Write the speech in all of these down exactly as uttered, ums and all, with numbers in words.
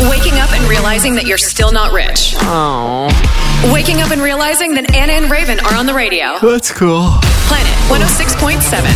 Waking up and realizing that you're still not rich. Oh. Waking up and realizing that Anna and Raven are on the radio. That's cool. Planet one oh six point seven.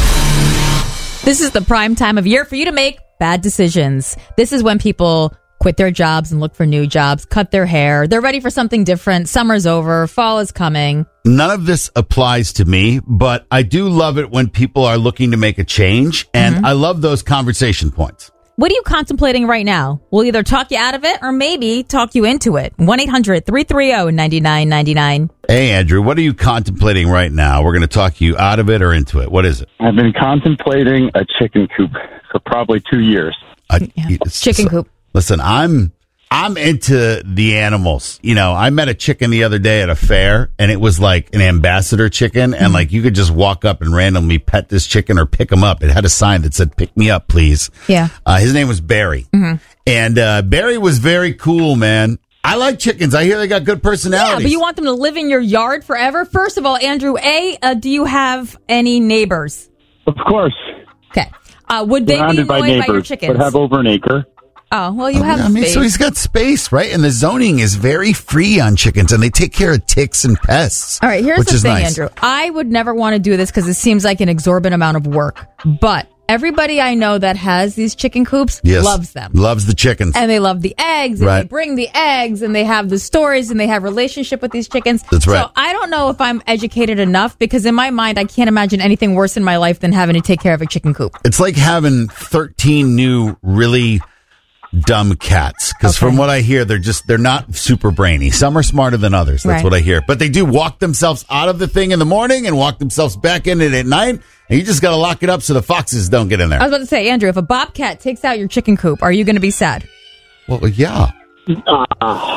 This is the prime time of year for you to make bad decisions. This is when people quit their jobs and look for new jobs, cut their hair. They're ready for something different. Summer's over. Fall is coming. None of this applies to me, but I do love it when people are looking to make a change, and mm-hmm. I love those conversation points. What are you contemplating right now? We'll either talk you out of it or maybe talk you into it. one eight hundred three three zero nine nine nine nine. Hey, Andrew, what are you contemplating right now? We're going to talk you out of it or into it. What is it? I've been contemplating a chicken coop for probably two years. A, yeah. Chicken coop. Listen, I'm I'm into the animals. You know, I met a chicken the other day at a fair, and it was like an ambassador chicken, and mm-hmm. like you could just walk up and randomly pet this chicken or pick him up. It had a sign that said, "Pick me up, please." Yeah. Uh, his name was Barry. Mm-hmm. And uh, Barry was very cool, man. I like chickens. I hear they got good personalities. Yeah, but you want them to live in your yard forever? First of all, Andrew, A, uh, do you have any neighbors? Of course. Okay. Uh, would they Surrounded be annoyed by, by, neighbors, your chickens? But have over an acre. Oh, well, you have I mean, space. so he's got space, right? And the zoning is very free on chickens, and they take care of ticks and pests. All right, here's which the is thing, nice. Andrew. I would never want to do this because it seems like an exorbitant amount of work. But everybody I know that has these chicken coops yes. loves them. Loves the chickens. And they love the eggs, and right. they bring the eggs, and they have the stories, and they have relationship with these chickens. That's right. So I don't know if I'm educated enough, because in my mind, I can't imagine anything worse in my life than having to take care of a chicken coop. It's like having thirteen new really dumb cats, because okay. from what I hear, they're just they're not super brainy. Some are smarter than others. That's Right. what I hear. But they do walk themselves out of the thing in the morning and walk themselves back in it at night, and you just got to lock it up so the foxes don't get in there. I was about to say, Andrew, if a bobcat takes out your chicken coop, are you going to be sad? Well, yeah. Uh,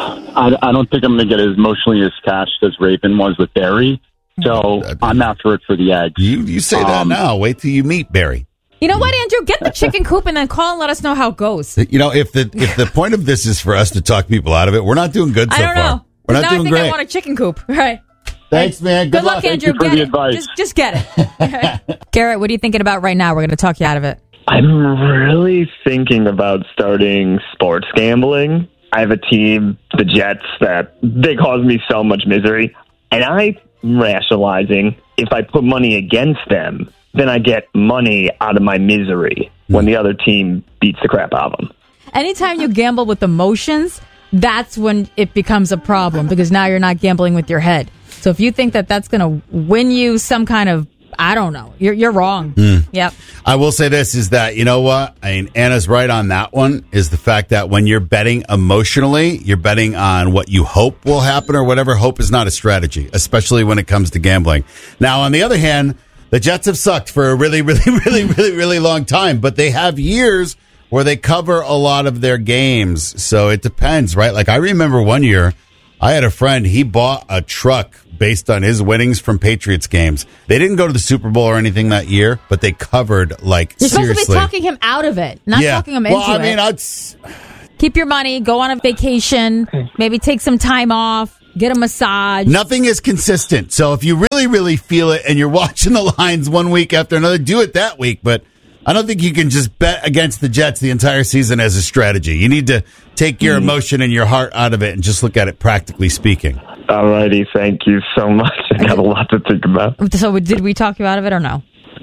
I, I don't think I'm going to get as emotionally attached as Raven was with Barry, so I'm after it for the eggs. You you say that Um, now. Wait till you meet Barry. You know what, Andrew? Get the chicken coop and then call and let us know how it goes. You know, if the if the point of this is for us to talk people out of it, we're not doing good so I don't far. know. We're not now doing I think great. I want a chicken coop. Right. Thanks, man. Good, Good luck, Andrew. Thank you for Get the it. advice. Just, just get it. Garrett, what are you thinking about right now? We're going to talk you out of it. I'm really thinking about starting sports gambling. I have a team, the Jets, that they cause me so much misery. And I'm rationalizing, if I put money against them, then I get money out of my misery when the other team beats the crap out of them. Anytime you gamble with emotions, that's when it becomes a problem, because now you're not gambling with your head. So if you think that that's going to win you some kind of, I don't know, you're you're wrong. Mm. Yep. I will say this is that, you know what? I mean, Anna's right on that one, is the fact that when you're betting emotionally, you're betting on what you hope will happen or whatever. Hope is not a strategy, especially when it comes to gambling. Now, on the other hand, the Jets have sucked for a really, really, really, really, really long time, but they have years where they cover a lot of their games. So it depends, right? Like I remember one year, I had a friend, he bought a truck based on his winnings from Patriots games. They didn't go to the Super Bowl or anything that year, but they covered, like, You're seriously. supposed to be talking him out of it, not yeah. talking him well, into I mean, it. I'd... Keep your money, go on a vacation, maybe take some time off, get a massage. Nothing is consistent. So if you really, really feel it and you're watching the lines one week after another, do it that week. But I don't think you can just bet against the Jets the entire season as a strategy. You need to take your emotion and your heart out of it and just look at it practically speaking. All righty. Thank you so much. I got a lot to think about. So did we talk you out of it or no?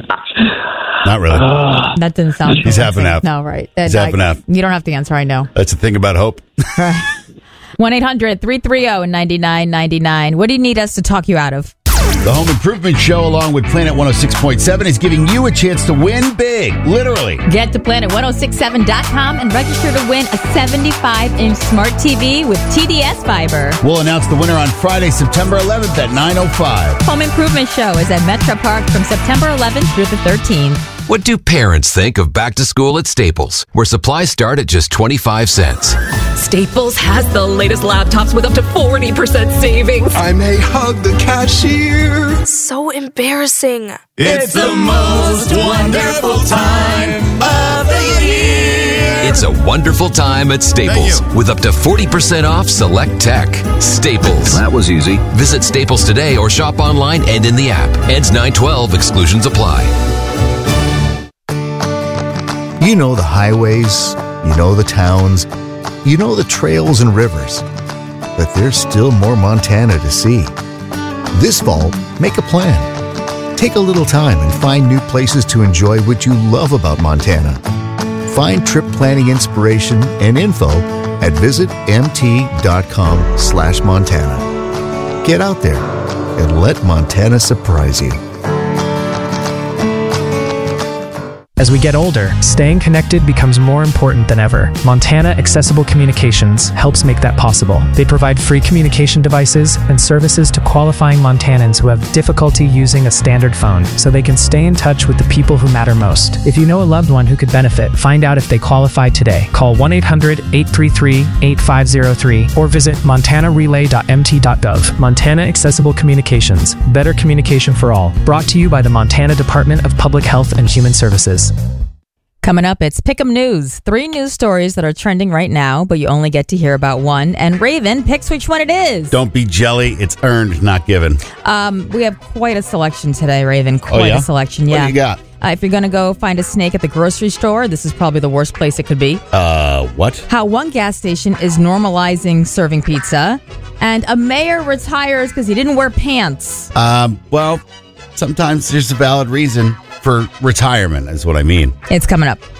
Not really. That didn't sound He's half and half. No, right. He's Then half and I- half. You don't have to answer, I know. That's the thing about hope. one eight hundred three three zero nine nine nine nine. What do you need us to talk you out of? The Home Improvement Show, along with Planet one oh six point seven, is giving you a chance to win big, literally. Get to planet ten sixty-seven dot com and register to win a seventy-five inch smart T V with T D S fiber. We'll announce the winner on Friday, September eleventh at nine oh five. Home Improvement Show is at Metro Park from September eleventh through the thirteenth. What do parents think of back to school at Staples, where supplies start at just twenty-five cents? Staples has the latest laptops with up to forty percent savings. I may hug the cashier. So embarrassing. It's the most wonderful time of the year. It's a wonderful time at Staples with up to forty percent off select tech. Staples. That was easy. Visit Staples today or shop online and in the app. Ends nine twelve. Exclusions apply. You know the highways, you know the towns, You know the trails and rivers, but there's still more Montana to see. This fall, make a plan. Take a little time and find new places to enjoy what you love about Montana. Find trip planning inspiration and info at visit mt.com slash Montana. Get out there and let Montana surprise you. As we get older, staying connected becomes more important than ever. Montana Accessible Communications helps make that possible. They provide free communication devices and services to qualifying Montanans who have difficulty using a standard phone, so they can stay in touch with the people who matter most. If you know a loved one who could benefit, find out if they qualify today. Call one eight hundred, eight three three, eight five zero three or visit montana relay dot m t dot gov. Montana Accessible Communications. Better communication for all. Brought to you by the Montana Department of Public Health and Human Services. Coming up, it's Pick'em News. Three news stories that are trending right now, but you only get to hear about one. And Raven picks which one it is. Don't be jelly. It's earned, not given. Um, we have quite a selection today, Raven. Quite oh, yeah? a selection, yeah. What do you got? Uh, if you're going to go find a snake at the grocery store, this is probably the worst place it could be. Uh, what? How one gas station is normalizing serving pizza. And a mayor retires because he didn't wear pants. Um, well, sometimes there's a valid reason for retirement, is what I mean. It's coming up.